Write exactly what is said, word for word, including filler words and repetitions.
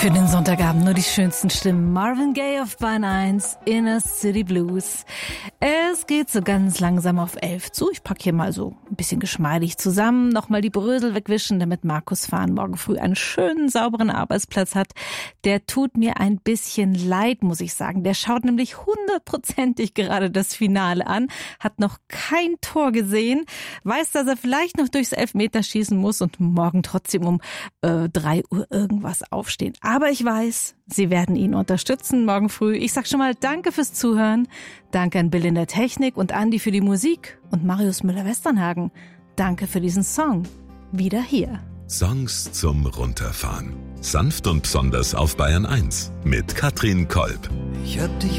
Für den Sonntagabend nur die schönsten Stimmen. Marvin Gaye auf Bahn eins, Inner City Blues. Es geht so ganz langsam auf elf zu. Ich packe hier mal so ein bisschen geschmeidig zusammen. Nochmal die Brösel wegwischen, damit Markus Fahn morgen früh einen schönen, sauberen Arbeitsplatz hat. Der tut mir ein bisschen leid, muss ich sagen. Der schaut nämlich hundertprozentig gerade das Finale an, hat noch kein Tor gesehen, weiß, dass er vielleicht noch durchs Elfmeterschießen muss und morgen trotzdem um äh, drei Uhr irgendwas aufstehen. Aber ich weiß, Sie werden ihn unterstützen morgen früh. Ich sag schon mal danke fürs Zuhören. Danke an Bill in der Technik und Andi für die Musik und Marius Müller-Westernhagen. Danke für diesen Song. Wieder hier. Songs zum Runterfahren. Sanft und besonders auf Bayern eins mit Katrin Kolb. Ich hab dich